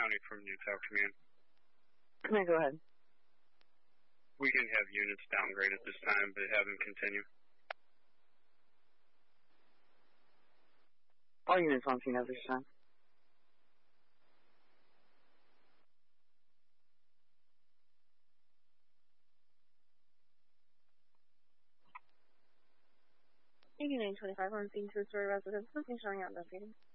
County from Newtown Command. Command, go ahead. We can have units downgrade at this time, but have them continue. All units on scene at this time. Union 25 on scene, two-story residence, something showing out located.